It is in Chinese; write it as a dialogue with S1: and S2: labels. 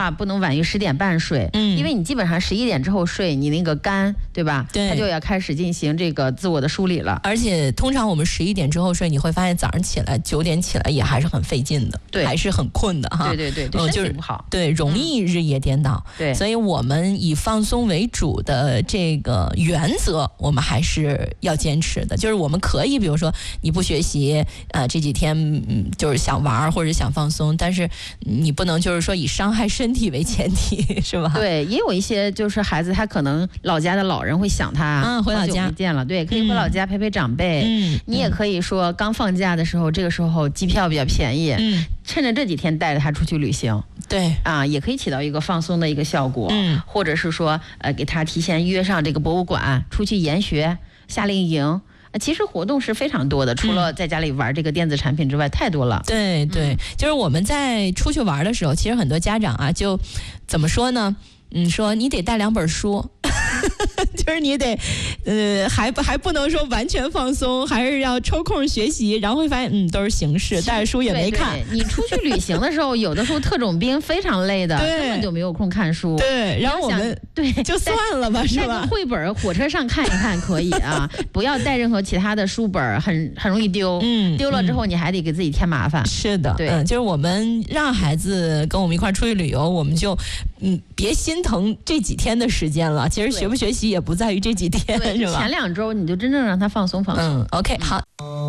S1: 话，不能晚于10点半睡，因为你基本上11点之后睡，你那个肝，对吧？
S2: 对，
S1: 它就要开始进行这个自我的梳理了。
S2: 而且通常我们11点之后睡，你会发现早上起来9点起来也还是很费劲的，
S1: 对，
S2: 还是很困的哈。
S1: 对，身体不好，
S2: 对，容易日夜颠倒。
S1: 对，
S2: 所以我们以放松为主的这个原则，我们还是要坚持的。就是我们可以，比如说你不学习，这几天就是想玩或者想放松，但是你不能就是说以伤害身体为前提，是吧？
S1: 对，也有一些就是孩子，他可能老家的老人会想他，
S2: 回老家
S1: 没见了，对，可以回老家陪陪长辈。你也可以说刚放假的时候，这个时候机票比较便宜，趁着这几天带着他出去旅行，
S2: 对
S1: 啊，也可以起到一个放松的一个效果。或者是说给他提前约上这个博物馆，出去研学、夏令营。其实活动是非常多的，除了在家里玩这个电子产品之外，太多了。
S2: 对，就是我们在出去玩的时候，其实很多家长啊，就怎么说呢？说你得带2本书。就是你得，还不能说完全放松，还是要抽空学习，然后会发现，都是形式，带着书也没看。
S1: 对，你出去旅行的时候，有的时候特种兵非常累的，根本就没有空看书。
S2: 对，然后我们就算了吧，是吧？
S1: 带个绘本，火车上看一看可以啊，不要带任何其他的书本，很容易丢。丢了之后你还得给自己添麻烦。
S2: 是的，
S1: 对，
S2: 就是我们让孩子跟我们一块出去旅游，我们就别心疼这几天的时间了。其实学不学习也不在于这几天，是吧？
S1: 前2周你就真正让他放松放松。
S2: OK， 好。